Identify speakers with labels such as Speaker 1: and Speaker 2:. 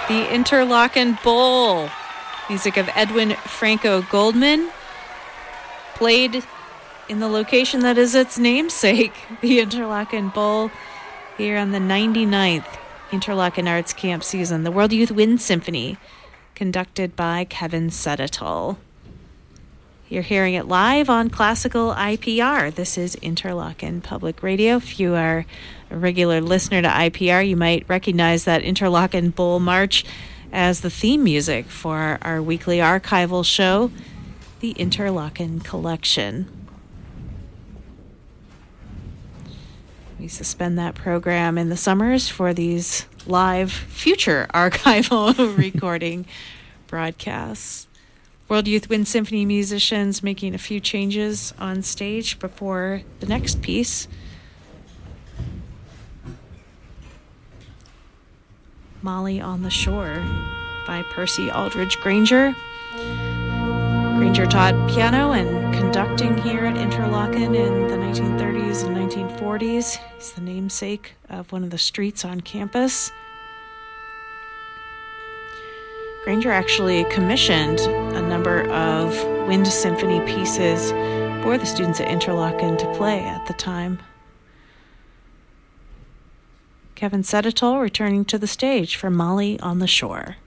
Speaker 1: The Interlochen Bowl, music of Edwin Franco Goldman, played in the location that is its namesake, the Interlochen Bowl, here on the 99th Interlochen Arts Camp season. The World Youth Wind Symphony, conducted by Kevin Sedetol. You're hearing it live on Classical IPR. This is Interlochen Public Radio. If you are a regular listener to IPR, you might recognize that Interlochen Bowl March as the theme music for our weekly archival show, the Interlochen Collection. We suspend that program in the summers for these live future archival recording broadcasts. World Youth Wind Symphony musicians making a few changes on stage before the next piece. Molly on the Shore by Percy Aldridge Granger. Granger taught piano and conducting here at Interlochen in the 1930s and 1940s. He's the namesake of one of the streets on campus. Granger actually commissioned a number of wind symphony pieces for the students at Interlochen to play at the time. Kevin Sedetol returning to the stage for Molly on the Shore.